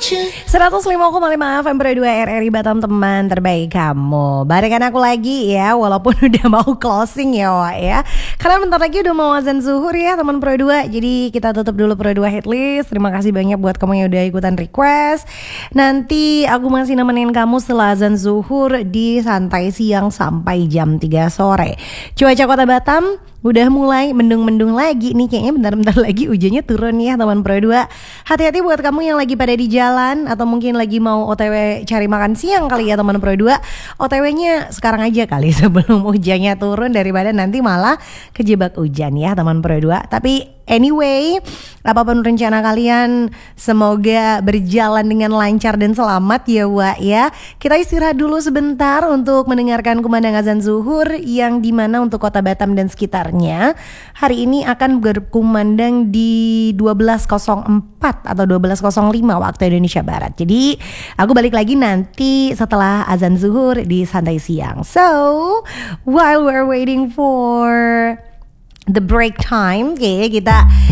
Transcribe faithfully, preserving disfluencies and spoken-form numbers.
seratus lima koma lima F M Pro dua R R I Batam, teman terbaik kamu. Barengan aku lagi ya, walaupun udah mau closing ya Wak ya. Karena bentar lagi udah mau azan zuhur ya teman Pro dua. Jadi kita tutup dulu Pro dua Hitlist. Terima kasih banyak buat kamu yang udah ikutan request. Nanti aku masih nemenin kamu setelah azan zuhur di Santai Siang sampai jam tiga sore. Cuaca Kota Batam udah mulai mendung-mendung lagi nih, kayaknya bentar-bentar lagi hujannya turun ya teman Pro dua. Hati-hati buat kamu yang lagi pada di jalan atau mungkin lagi mau O T W cari makan siang kali ya teman Pro dua. O T W-nya sekarang aja kali sebelum hujannya turun, daripada nanti malah kejebak hujan ya teman Pro dua. Tapi anyway, apapun rencana kalian, semoga berjalan dengan lancar dan selamat ya Wak ya. Kita istirahat dulu sebentar untuk mendengarkan kumandang azan zuhur, yang dimana untuk Kota Batam dan sekitarnya hari ini akan berkumandang di dua belas nol empat atau dua belas nol lima waktu Indonesia Barat. Jadi aku balik lagi nanti setelah azan zuhur di Santai Siang. So while we're waiting for the break time, okay, kita